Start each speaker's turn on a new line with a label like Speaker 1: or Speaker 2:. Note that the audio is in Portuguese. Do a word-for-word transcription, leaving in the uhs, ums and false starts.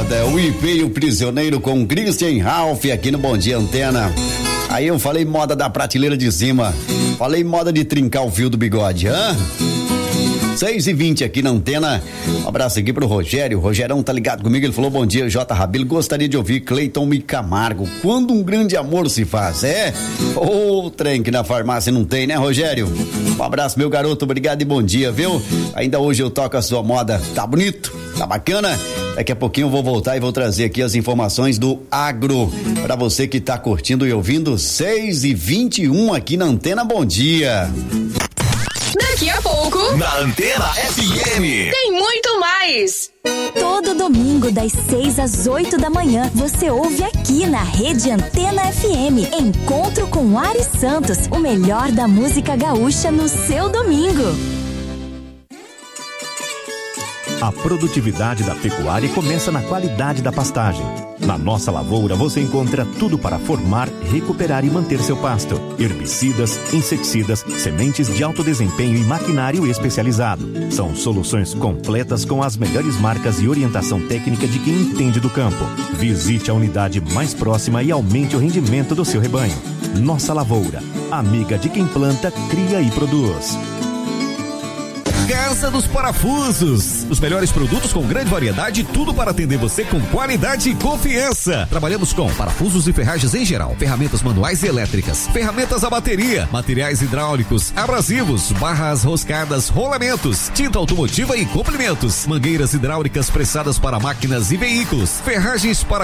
Speaker 1: moda, o I P e o Prisioneiro com Christian Ralph aqui no Bom Dia Antena. Aí eu falei moda da prateleira de cima, falei moda de trincar o fio do bigode, hã? seis e vinte aqui na Antena. Um abraço aqui pro Rogério. O Rogerão tá ligado comigo, ele falou: bom dia, J. Rabelo. Gostaria de ouvir Cleiton e Camargo. Quando um grande amor se faz, é? Ô, oh, trem que na farmácia não tem, né, Rogério? Um abraço, meu garoto, obrigado e bom dia, viu? Ainda hoje eu toco a sua moda. Tá bonito? Tá bacana? Daqui a pouquinho eu vou voltar e vou trazer aqui as informações do agro pra você que tá curtindo e ouvindo. seis e vinte e um aqui na Antena. Bom dia.
Speaker 2: Daqui a pouco,
Speaker 3: na Antena F M,
Speaker 2: tem muito mais.
Speaker 4: Todo domingo, das seis às oito da manhã, você ouve aqui na Rede Antena F M. Encontro com Ari Santos, o melhor da música gaúcha no seu domingo.
Speaker 5: A produtividade da pecuária começa na qualidade da pastagem. Na Nossa Lavoura você encontra tudo para formar, recuperar e manter seu pasto. Herbicidas, inseticidas, sementes de alto desempenho e maquinário especializado. São soluções completas com as melhores marcas e orientação técnica de quem entende do campo. Visite a unidade mais próxima e aumente o rendimento do seu rebanho. Nossa Lavoura, amiga de quem planta, cria e produz.
Speaker 3: Casa dos Parafusos. Os melhores produtos com grande variedade, tudo para atender você com qualidade e confiança. Trabalhamos com parafusos e ferragens em geral, ferramentas manuais e elétricas, ferramentas a bateria, materiais hidráulicos, abrasivos, barras roscadas, rolamentos, tinta automotiva e complementos, mangueiras hidráulicas pressadas para máquinas e veículos, ferragens para